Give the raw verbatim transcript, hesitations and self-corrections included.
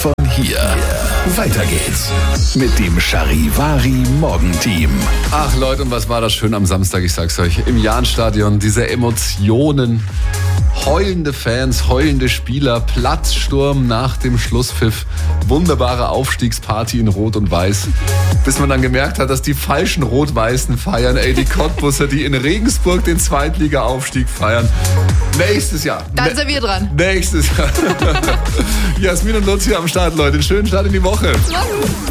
von hier. Weiter geht's mit dem Charivari Morgenteam. Ach Leute, und was war das schön am Samstag, ich sag's euch. Im Jahnstadion, diese Emotionen. Heulende Fans, heulende Spieler, Platzsturm nach dem Schlusspfiff, wunderbare Aufstiegsparty in Rot und Weiß. Bis man dann gemerkt hat, dass die falschen Rot-Weißen feiern. Ey, die Cottbusser, die in Regensburg den Zweitliga-Aufstieg feiern. Nächstes Jahr. Dann sind wir dran. Nächstes Jahr. Jasmin und Lucia am Start, Leute. Einen schönen Start in die Woche.